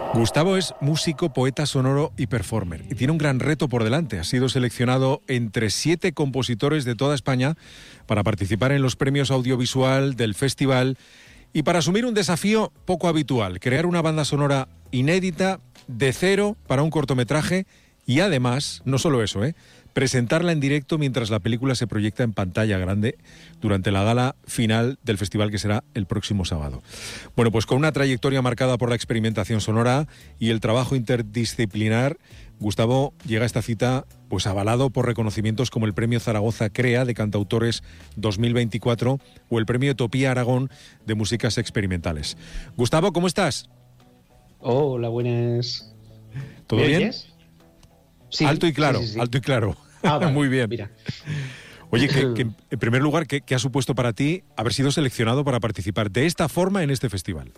Gustavo es músico, poeta sonoro y performer y tiene un gran reto por delante. Ha sido seleccionado entre 7 compositores de toda España para participar en los premios audiovisual del festival y para asumir un desafío poco habitual, crear una banda sonora inédita de cero para un cortometraje y además, no solo eso, presentarla en directo mientras la película se proyecta en pantalla grande durante la gala final del festival que será el próximo sábado. Bueno, pues con una trayectoria marcada por la experimentación sonora y el trabajo interdisciplinar, Gustavo llega a esta cita pues avalado por reconocimientos como el Premio Zaragoza CREA de Cantautores 2024 o el Premio Utopía Aragón de Músicas Experimentales. Gustavo, ¿cómo estás? Hola, buenas. ¿Todo bien? ¿Oyes? Sí, alto y claro, sí. Alto y claro. Vale, muy bien. Mira. Oye, que en primer lugar, ¿qué ha supuesto para ti haber sido seleccionado para participar de esta forma en este festival?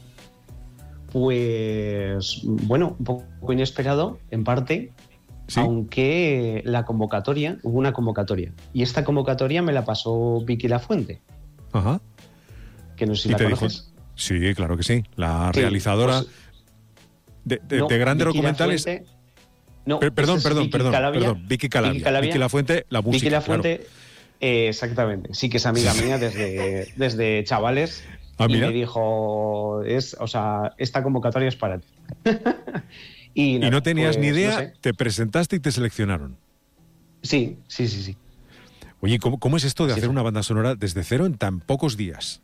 Pues, bueno, un poco inesperado, en parte, ¿Sí? Aunque hubo una convocatoria. Y esta convocatoria me la pasó Vicky Lafuente. Ajá. Que no sé si ¿Y la te conoces. dijo? Sí, claro que sí. La Sí, realizadora pues, de grandes Vicky documentales. Lafuente, no, Perdón, esa es Vicky Calavia. Vicky Calavia. Vicky Lafuente, la música. Vicky Lafuente, claro. Exactamente. Sí que es amiga mía desde chavales. Ah, y mira. me dijo, esta convocatoria es para ti. Y no tenías pues, ni idea, no sé. te presentaste y te seleccionaron. Sí. Oye, ¿cómo es esto de Así hacer fue. una banda sonora desde cero en tan pocos días?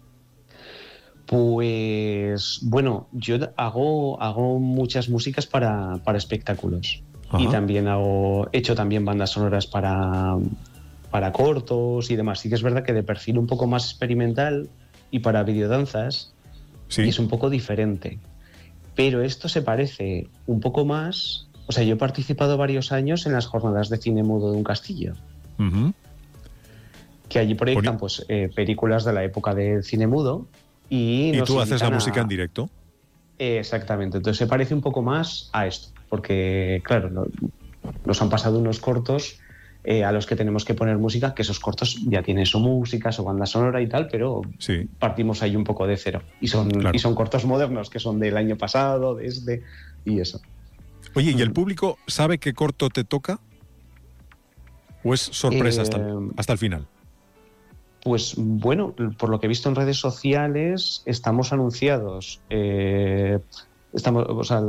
Pues bueno, yo hago muchas músicas para espectáculos. Ajá. Y también he hecho también bandas sonoras para cortos y demás. Sí que es verdad que de perfil un poco más experimental y para videodanzas, Sí. y es un poco diferente. Pero esto se parece un poco más. O sea, yo he participado varios años en las jornadas de cine mudo de un castillo, Ujú. que allí proyectan pues, películas de la época del cine mudo. Y tú haces la invitan música en directo. Exactamente, entonces se parece un poco más a esto, porque claro, nos han pasado unos cortos a los que tenemos que poner música, que esos cortos ya tienen su música, su banda sonora y tal, pero Sí. partimos ahí un poco de cero. Y son cortos modernos, que son del año pasado, y eso. Oye, ¿y el público sabe qué corto te toca? ¿O es sorpresa hasta el final? Pues bueno, por lo que he visto en redes sociales, estamos anunciados. Están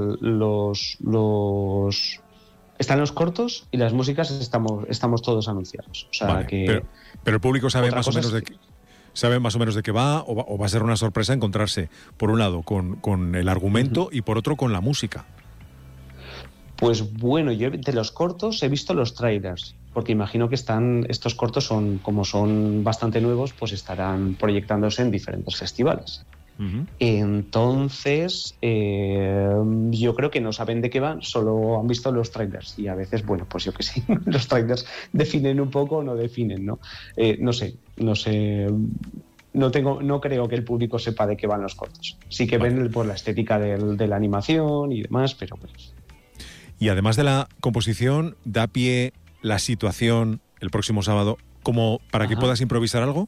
los cortos y las músicas estamos todos anunciados. O sea, Vale, que pero el público sabe otra más o cosa menos es de qué. ¿Sabe más o menos de qué va o va a ser una sorpresa encontrarse, por un lado, con el argumento y por otro con la música? Pues bueno, yo de los cortos he visto los trailers, porque imagino que estos cortos como son bastante nuevos, pues estarán proyectándose en diferentes festivales. Uh-huh. Entonces, yo creo que no saben de qué van, solo han visto los trailers y a veces, bueno, pues yo que sé, los trailers definen un poco o no definen, ¿no? No sé. No creo que el público sepa de qué van los cortos. Sí que ven por la estética de la animación y demás, pero bueno. Y además de la composición, ¿da pie la situación el próximo sábado como para que puedas improvisar algo?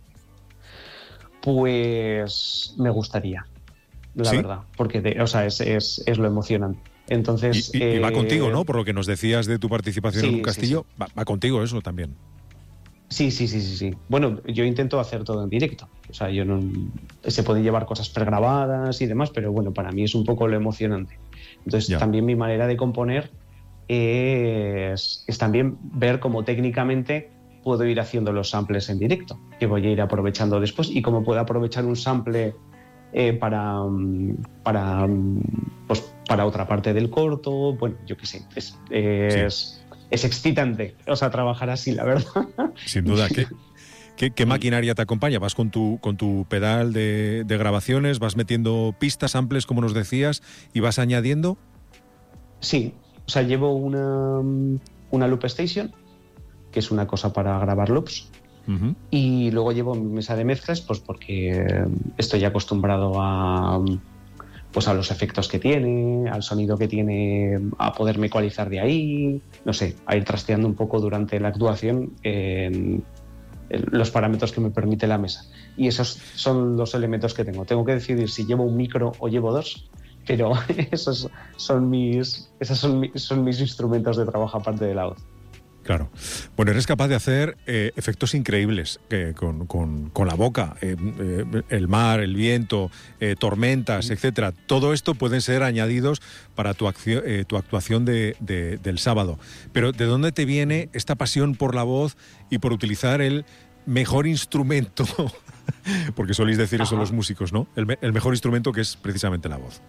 Pues me gustaría, la ¿Sí? verdad, porque es lo emocionante. Entonces, y va contigo, ¿no? Por lo que nos decías de tu participación en un castillo, sí. Va contigo eso también. Sí. Bueno, yo intento hacer todo en directo. O sea, se pueden llevar cosas pregrabadas y demás, pero bueno, para mí es un poco lo emocionante. Entonces, también mi manera de componer es también ver cómo técnicamente puedo ir haciendo los samples en directo, que voy a ir aprovechando después, y cómo puedo aprovechar un sample para otra parte del corto. Bueno, yo qué sé, es excitante, o sea, trabajar así, la verdad. Sin duda. ¿Qué maquinaria te acompaña? ¿Vas con tu pedal de grabaciones? ¿Vas metiendo pistas, samples, como nos decías, y vas añadiendo? Sí, o sea, llevo una loop station, que es una cosa para grabar loops. Uh-huh. Y luego llevo mi mesa de mezclas, pues porque estoy acostumbrado a los efectos que tiene, al sonido que tiene, a poderme ecualizar de ahí, no sé, a ir trasteando un poco durante la actuación en los parámetros que me permite la mesa. Y esos son los elementos que tengo. Tengo que decidir si llevo un micro o llevo dos, Pero esos son mis instrumentos de trabajo aparte de la voz. Claro. Bueno, eres capaz de hacer efectos increíbles con la boca. El mar, el viento, tormentas, etcétera. Todo esto pueden ser añadidos para tu actuación del sábado. Pero ¿de dónde te viene esta pasión por la voz y por utilizar el mejor instrumento? Porque soléis decir eso los músicos, ¿no? El mejor instrumento, que es precisamente la voz.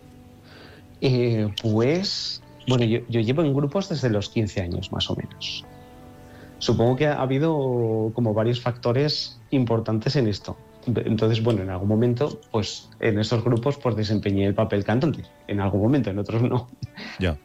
Pues... Bueno, yo llevo en grupos desde los 15 años, más o menos. Supongo que ha habido como varios factores importantes en esto. Entonces, bueno, en algún momento, pues en estos grupos, pues desempeñé el papel cantante. En algún momento, en otros no. Ya.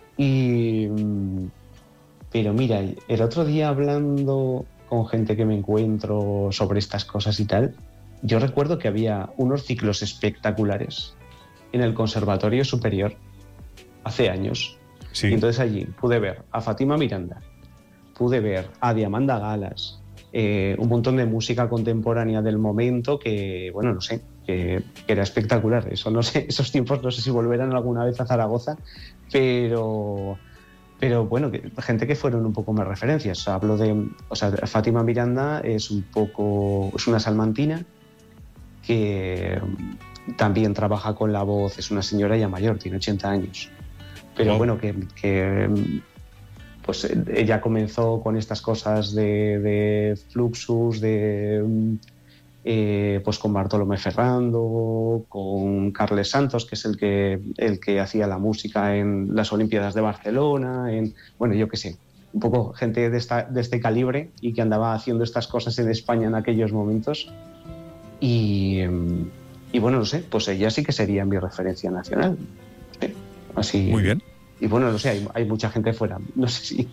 Pero mira, el otro día hablando con gente que me encuentro sobre estas cosas y tal, yo recuerdo que había unos ciclos espectaculares en el Conservatorio Superior hace años. Sí. Y entonces allí pude ver a Fátima Miranda, pude ver a Diamanda Galas, un montón de música contemporánea del momento que, bueno, no sé, que era espectacular. Eso no sé, esos tiempos no sé si volverán alguna vez a Zaragoza, pero bueno, gente que fueron un poco más referencias. Hablo de, Fátima Miranda es una salmantina que también trabaja con la voz, es una señora ya mayor, tiene 80 años. Pero bueno, que pues ella comenzó con estas cosas de Fluxus, pues con Bartolomé Ferrando, con Carles Santos, que es el que hacía la música en las Olimpiadas de Barcelona, bueno, yo qué sé, un poco gente de este calibre y que andaba haciendo estas cosas en España en aquellos momentos. Y bueno, no sé, pues ella sí que sería mi referencia nacional. Sí. Así. Muy bien. Y bueno, no sé, hay mucha gente fuera. No sé.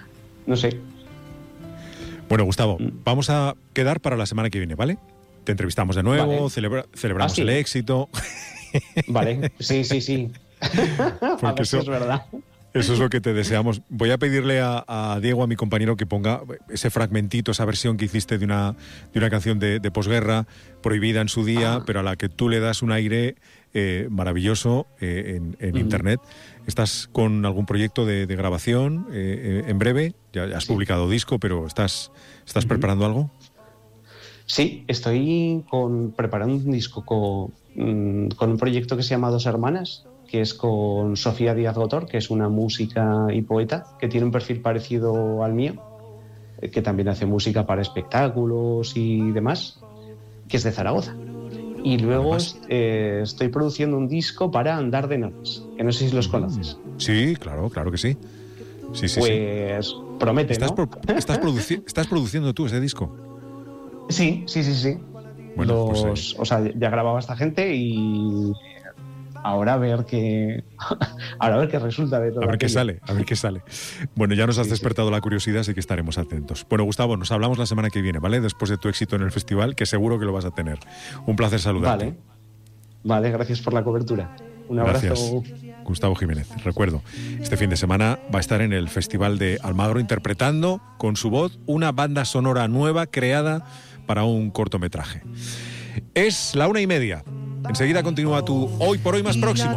Bueno, Gustavo, vamos a quedar para la semana que viene, ¿vale? Te entrevistamos de nuevo, vale. celebramos el éxito. Vale, sí. Porque eso es verdad. Eso es lo que te deseamos. Voy a pedirle a Diego, a mi compañero, que ponga ese fragmentito, esa versión que hiciste de una canción de posguerra, prohibida en su día, pero a la que tú le das un aire maravilloso en Internet. ¿Estás con algún proyecto de grabación en breve? Ya has publicado disco, pero ¿estás preparando algo? Sí, estoy preparando un disco con un proyecto que se llama Dos Hermanas, que es con Sofía Díaz Gotor, que es una música y poeta que tiene un perfil parecido al mío, que también hace música para espectáculos y demás, que es de Zaragoza. Y luego estoy produciendo un disco para Andar de Naves, que no sé si los conoces. Sí, claro que sí. Sí. Pues promete, ¿no? ¿Estás produciendo tú ese disco? Sí. Bueno, ya grababa esta gente y ahora a ver qué resulta de todo. A ver qué sale. Bueno, ya nos has despertado la curiosidad, así que estaremos atentos. Bueno, Gustavo, nos hablamos la semana que viene, ¿vale? Después de tu éxito en el festival, que seguro que lo vas a tener. Un placer saludarte. Vale, gracias por la cobertura. Un abrazo. Gracias, Gustavo Jiménez. Recuerdo, este fin de semana va a estar en el Festival de Almagro interpretando con su voz una banda sonora nueva creada para un cortometraje. Es la 1:30. Enseguida continúa tu Hoy por Hoy más próximo.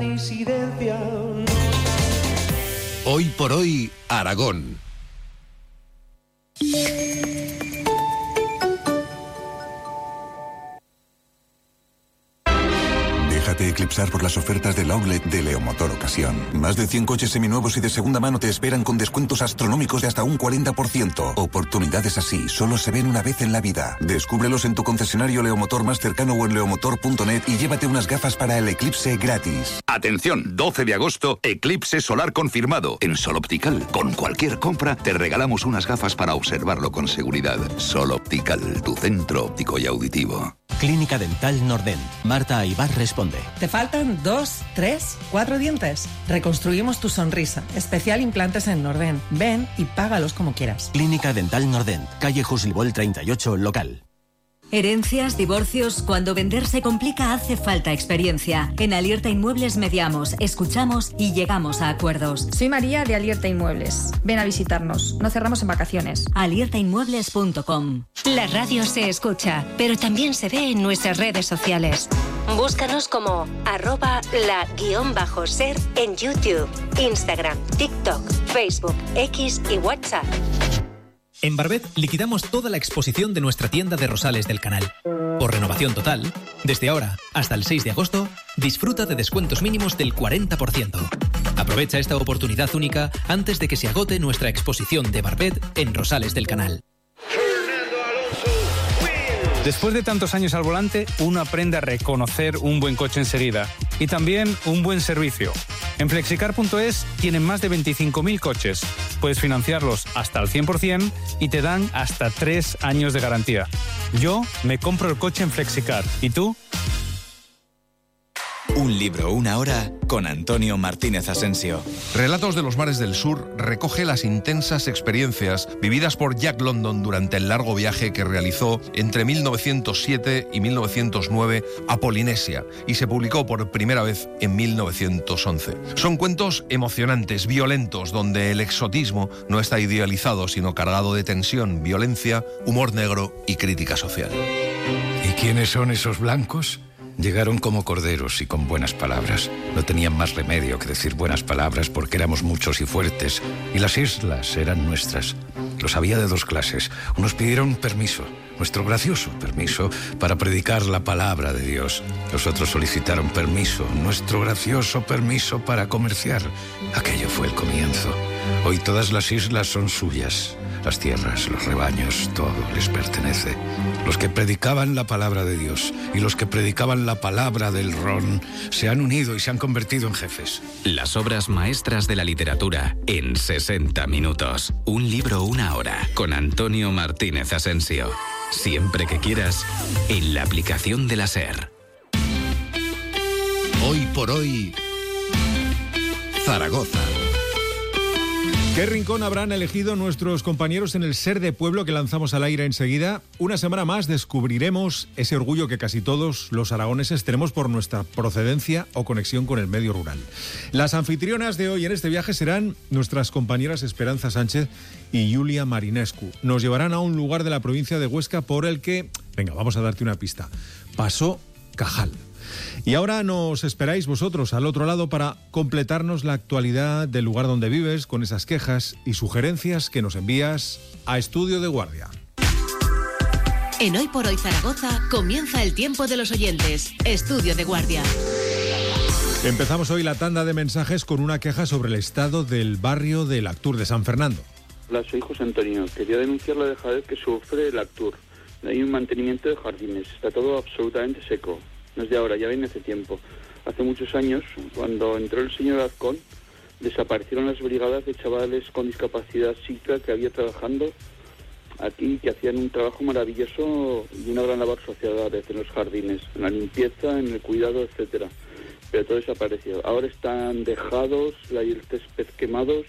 Hoy por Hoy, Aragón. Déjate eclipsar por las ofertas del outlet de Leomotor Ocasión. Más de 100 coches seminuevos y de segunda mano te esperan con descuentos astronómicos de hasta un 40%. Oportunidades así solo se ven una vez en la vida. Descúbrelos en tu concesionario Leomotor más cercano o en leomotor.net y llévate unas gafas para el eclipse gratis. Atención, 12 de agosto, eclipse solar confirmado. En Sol Optical, con cualquier compra, te regalamos unas gafas para observarlo con seguridad. Sol Optical, tu centro óptico y auditivo. Clínica Dental Nordent. Marta Aybar responde. ¿Te faltan 2, 3, 4 dientes? Reconstruimos tu sonrisa. Especial implantes en Nordent. Ven y págalos como quieras. Clínica Dental Nordent. Calle Jusilbol 38, local. Herencias, divorcios, cuando vender se complica hace falta experiencia. En Alierta Inmuebles mediamos, escuchamos y llegamos a acuerdos. Soy María de Alierta Inmuebles. Ven a visitarnos, no cerramos en vacaciones. aliertainmuebles.com. La radio se escucha, pero también se ve en nuestras redes sociales. Búscanos como @la_ser en YouTube, Instagram, TikTok, Facebook, X y WhatsApp. En Barbet liquidamos toda la exposición de nuestra tienda de rosales del canal. Por renovación total, desde ahora hasta el 6 de agosto, disfruta de descuentos mínimos del 40%. Aprovecha esta oportunidad única antes de que se agote nuestra exposición de Barbet en rosales del canal. Después de tantos años al volante, uno aprende a reconocer un buen coche enseguida y también un buen servicio. En Flexicar.es tienen más de 25.000 coches. Puedes financiarlos hasta el 100% y te dan hasta 3 años de garantía. Yo me compro el coche en Flexicar. ¿Y tú? Un libro, una hora, con Antonio Martínez Asensio. Relatos de los mares del sur recoge las intensas experiencias vividas por Jack London durante el largo viaje que realizó entre 1907 y 1909 a Polinesia y se publicó por primera vez en 1911. Son cuentos emocionantes, violentos, donde el exotismo no está idealizado, sino cargado de tensión, violencia, humor negro y crítica social. ¿Y quiénes son esos blancos? Llegaron como corderos y con buenas palabras. No tenían más remedio que decir buenas palabras porque éramos muchos y fuertes, y las islas eran nuestras. Los había de 2 clases. Unos pidieron permiso, nuestro gracioso permiso, para predicar la palabra de Dios. Los otros solicitaron permiso, nuestro gracioso permiso para comerciar. Aquello fue el comienzo. Hoy todas las islas son suyas. Las tierras, los rebaños, todo les pertenece. Los que predicaban la palabra de Dios y los que predicaban la palabra del ron se han unido y se han convertido en jefes. Las obras maestras de la literatura en 60 minutos. Un libro, una hora, con Antonio Martínez Asensio. Siempre que quieras, en la aplicación de la SER. Hoy por hoy, Zaragoza. ¿Qué rincón habrán elegido nuestros compañeros en el Ser de Pueblo que lanzamos al aire enseguida? Una semana más descubriremos ese orgullo que casi todos los aragoneses tenemos por nuestra procedencia o conexión con el medio rural. Las anfitrionas de hoy en este viaje serán nuestras compañeras Esperanza Sánchez y Julia Marinescu. Nos llevarán a un lugar de la provincia de Huesca por el que, venga, vamos a darte una pista, pasó Cajal. Y ahora nos esperáis vosotros al otro lado para completarnos la actualidad del lugar donde vives con esas quejas y sugerencias que nos envías a Estudio de Guardia. En Hoy por Hoy Zaragoza comienza el tiempo de los oyentes. Estudio de Guardia. Empezamos hoy la tanda de mensajes con una queja sobre el estado del barrio del Actur de San Fernando. Hola, soy José Antonio. Quería denunciar la dejadez que sufre el Actur. No hay un mantenimiento de jardines. Está todo absolutamente seco. No es de ahora, ya viene hace tiempo. Hace muchos años, cuando entró el señor Azcón, desaparecieron las brigadas de chavales con discapacidad psíquica que había trabajando aquí, que hacían un trabajo maravilloso y una gran labor social en los jardines, en la limpieza, en el cuidado, etcétera. Pero todo desapareció. Ahora están dejados, hay el césped quemados,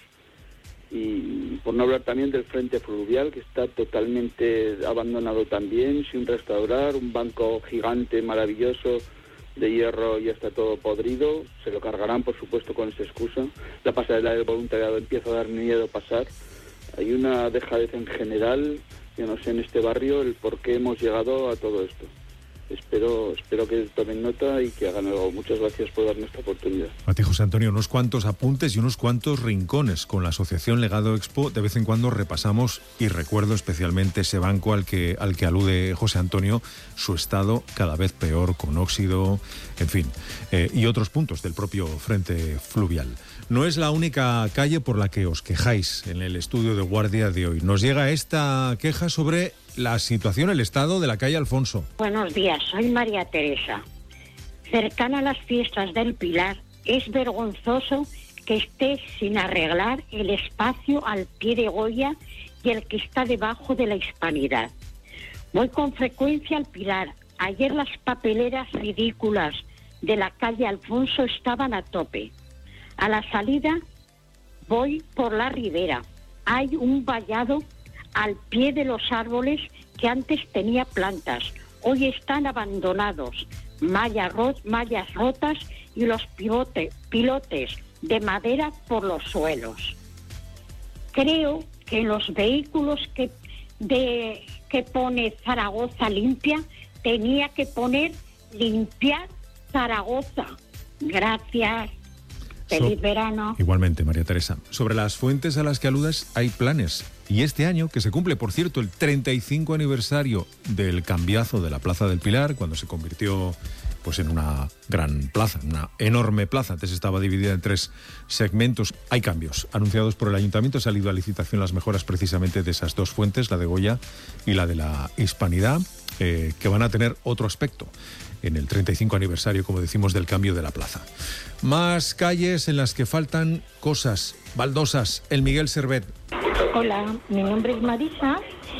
y por no hablar también del frente fluvial, que está totalmente abandonado también, sin restaurar, un banco gigante, maravilloso, de hierro, ya está todo podrido, se lo cargarán por supuesto con esa excusa. La pasarela del voluntariado empieza a dar miedo pasar. Hay una dejadez en general, yo no sé en este barrio el por qué hemos llegado a todo esto. Espero que tomen nota y que hagan algo. Muchas gracias por darme esta oportunidad. A ti, José Antonio, unos cuantos apuntes y unos cuantos rincones. Con la Asociación Legado Expo de vez en cuando repasamos, y recuerdo especialmente ese banco al que alude José Antonio, su estado cada vez peor, con óxido, en fin, y otros puntos del propio frente fluvial. No es la única calle por la que os quejáis en el Estudio de Guardia de hoy. Nos llega esta queja sobre la situación, el estado de la calle Alfonso. Buenos días, soy María Teresa. Cercana a las fiestas del Pilar, es vergonzoso que esté sin arreglar el espacio al pie de Goya y el que está debajo de la Hispanidad. Voy con frecuencia al Pilar. Ayer las papeleras ridículas de la calle Alfonso estaban a tope. A la salida voy por la ribera. Hay un vallado al pie de los árboles que antes tenía plantas. Hoy están abandonados. Mallas rotas y los pilotes de madera por los suelos. Creo que en los vehículos que pone Zaragoza Limpia tenía que poner limpiar Zaragoza. Gracias. Feliz verano. Igualmente, María Teresa. Sobre las fuentes a las que aludas, hay planes. Y este año, que se cumple, por cierto, el 35 aniversario del cambiazo de la Plaza del Pilar, cuando se convirtió pues en una gran plaza, una enorme plaza. Antes estaba dividida en 3 segmentos. Hay cambios anunciados por el Ayuntamiento. Ha salido a licitación las mejoras precisamente de esas 2 fuentes, la de Goya y la de la Hispanidad, que van a tener otro aspecto en el 35 aniversario, como decimos, del cambio de la plaza. Más calles en las que faltan cosas, baldosas. El Miguel Servet. Hola, mi nombre es Marisa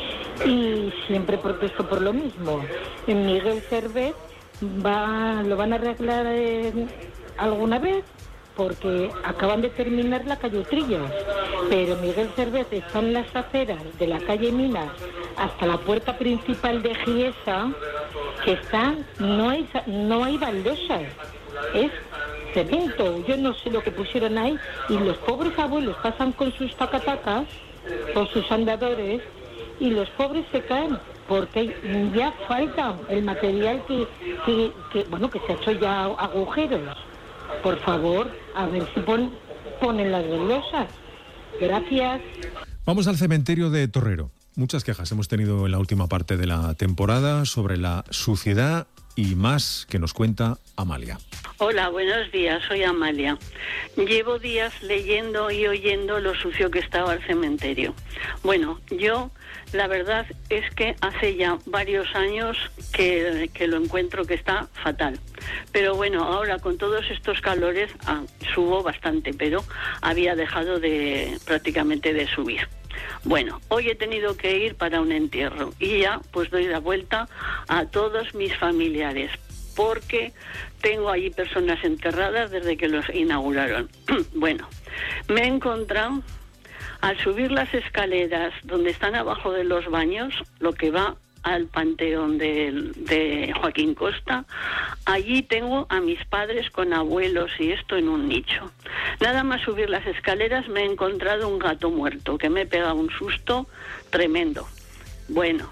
y siempre protesto por lo mismo. En Miguel Servet lo van a arreglar alguna vez porque acaban de terminar la calle Trillas, pero Miguel Servet está en las aceras de la calle Minas hasta la puerta principal de Giesa, que no hay baldosas, es cemento. Yo no sé lo que pusieron ahí y los pobres abuelos pasan con sus tacatacas, con sus andadores, y los pobres se caen porque ya falta el material que se ha hecho ya agujeros. Por favor, a ver si ponen las baldosas. Gracias. Vamos al cementerio de Torrero. Muchas quejas hemos tenido en la última parte de la temporada sobre la suciedad y más que nos cuenta Amalia. Hola, buenos días, soy Amalia. Llevo días leyendo y oyendo lo sucio que estaba el cementerio. Bueno, yo la verdad es que hace ya varios años que lo encuentro que está fatal. Pero bueno, ahora con todos estos calores subo bastante, pero había dejado prácticamente de subir. Bueno, hoy he tenido que ir para un entierro y ya pues doy la vuelta a todos mis familiares porque tengo allí personas enterradas desde que los inauguraron. Bueno, me he encontrado al subir las escaleras donde están abajo de los baños, lo que va al panteón de Joaquín Costa, allí tengo a mis padres con abuelos y esto en un nicho. Nada más subir las escaleras me he encontrado un gato muerto, que me he pegado un susto tremendo. Bueno,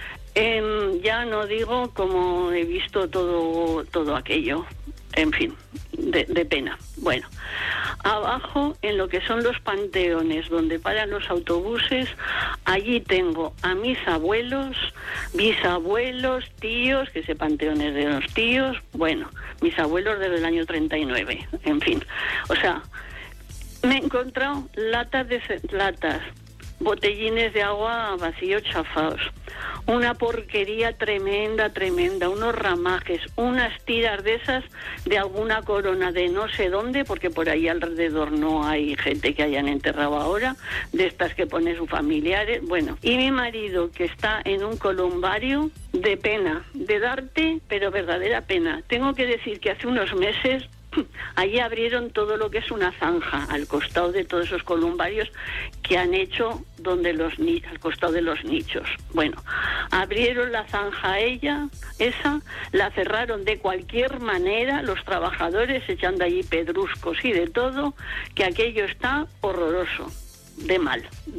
ya no digo cómo he visto todo aquello, en fin, de pena. Bueno, abajo, en lo que son los panteones donde paran los autobuses, allí tengo a mis abuelos, bisabuelos, tíos, que ese panteón es de los tíos, bueno, mis abuelos desde el año 39, en fin. O sea, me he encontrado latas, botellines de agua vacíos chafados, una porquería tremenda, unos ramajes, unas tiras de esas de alguna corona de no sé dónde, porque por ahí alrededor no hay gente que hayan enterrado ahora, de estas que ponen sus familiares, bueno, y mi marido que está en un columbario, de pena, de darte, pero verdadera pena. Tengo que decir que hace unos meses allí abrieron todo lo que es una zanja al costado de todos esos columbarios que han hecho al costado de los nichos. Bueno, abrieron la zanja esa, la cerraron de cualquier manera, los trabajadores echando allí pedruscos y de todo, que aquello está horroroso. De mal.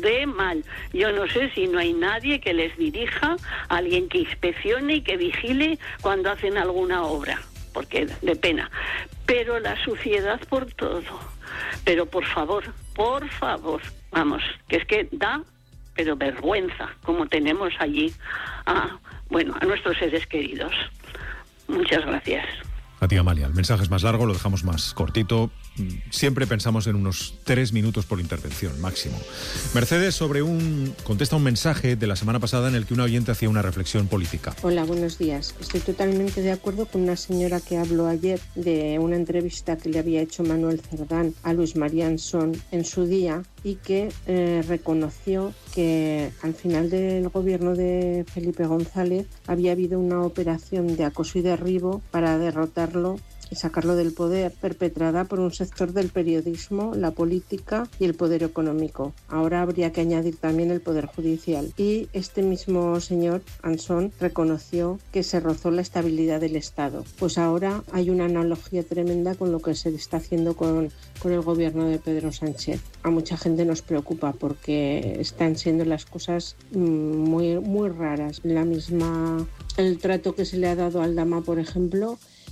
Yo no sé si no hay nadie que les dirija, alguien que inspeccione y que vigile cuando hacen alguna obra, porque de pena. Pero la suciedad por todo. Pero por favor, vamos, que es que da, pero vergüenza, como tenemos allí a nuestros seres queridos. Muchas gracias. A ti, Amalia. El mensaje es más largo, lo dejamos más cortito. Siempre pensamos en unos 3 minutos por intervención, máximo. Mercedes contesta un mensaje de la semana pasada en el que un oyente hacía una reflexión política. Hola, buenos días. Estoy totalmente de acuerdo con una señora que habló ayer de una entrevista que le había hecho Manuel Cerdán a Luis María Ansón en su día y que reconoció que al final del gobierno de Felipe González había habido una operación de acoso y derribo para derrotarlo y sacarlo del poder, perpetrada por un sector del periodismo, la política y el poder económico. Ahora habría que añadir también el poder judicial. Y este mismo señor, Ansón, reconoció que se rozó la estabilidad del Estado. Pues ahora hay una analogía tremenda con lo que se está haciendo con el gobierno de Pedro Sánchez. A mucha gente nos preocupa porque están siendo las cosas muy, muy raras. El trato que se le ha dado a Aldama, por ejemplo,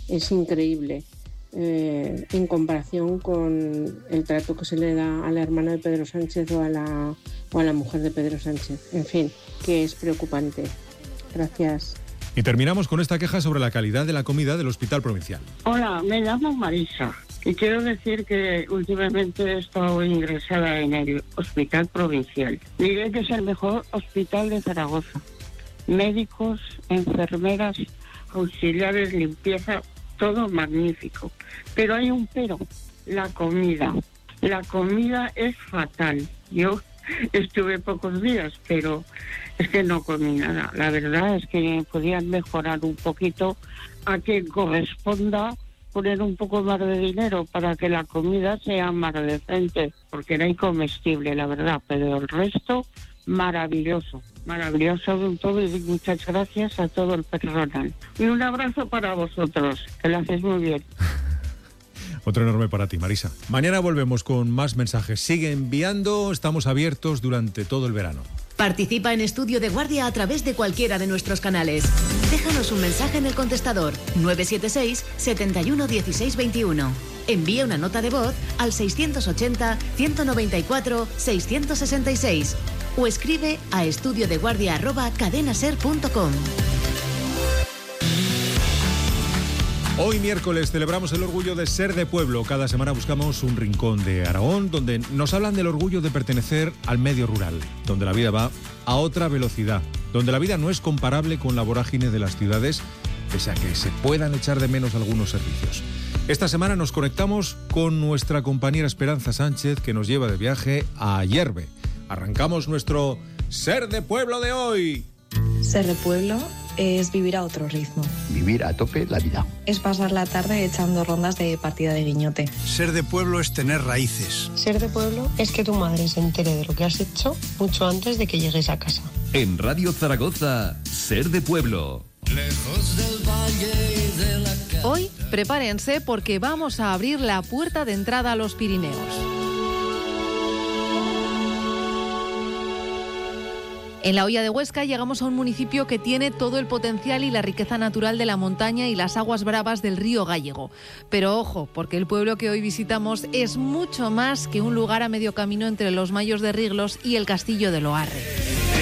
es increíble en comparación con el trato que se le da a la hermana de Pedro Sánchez o a la mujer de Pedro Sánchez. En fin, que es preocupante. Gracias. Y terminamos con esta queja sobre la calidad de la comida del Hospital Provincial. Hola, me llamo Marisa y quiero decir que últimamente he estado ingresada en el Hospital Provincial. Diré que es el mejor hospital de Zaragoza. Médicos, enfermeras, auxiliares, limpieza, todo magnífico. Pero hay un pero, la comida. La comida es fatal. Yo estuve pocos días, pero es que no comí nada. La verdad es que podían mejorar un poquito, a que corresponda poner un poco más de dinero para que la comida sea más decente, porque era incomestible, la verdad, pero el resto maravilloso. Maravilloso de todo, y muchas gracias a todo el personal. Y un abrazo para vosotros, que lo hacéis muy bien. Otro enorme para ti, Marisa. Mañana volvemos con más mensajes. Sigue enviando, estamos abiertos durante todo el verano. Participa en Estudio de Guardia a través de cualquiera de nuestros canales. Déjanos un mensaje en el contestador 976 71 16 21. Envía una nota de voz al 680 194 666 o escribe a estudiodeguardia@cadenaser.com. Hoy miércoles celebramos el orgullo de ser de pueblo. Cada semana buscamos un rincón de Aragón donde nos hablan del orgullo de pertenecer al medio rural, donde la vida va a otra velocidad, donde la vida no es comparable con la vorágine de las ciudades, pese a que se puedan echar de menos algunos servicios. Esta semana nos conectamos con nuestra compañera Esperanza Sánchez, que nos lleva de viaje a Hierve. Arrancamos nuestro Ser de Pueblo de hoy. Ser de pueblo es vivir a otro ritmo. Vivir a tope la vida. Es pasar la tarde echando rondas de partida de guiñote. Ser de pueblo es tener raíces. Ser de pueblo es que tu madre se entere de lo que has hecho mucho antes de que llegues a casa. En Radio Zaragoza, Ser de Pueblo. Lejos del valle y de la calle. Hoy, prepárense porque vamos a abrir la puerta de entrada a los Pirineos. En la Hoya de Huesca llegamos a un municipio que tiene todo el potencial y la riqueza natural de la montaña y las aguas bravas del río Gallego. Pero ojo, porque el pueblo que hoy visitamos es mucho más que un lugar a medio camino entre los Mayos de Riglos y el Castillo de Loarre.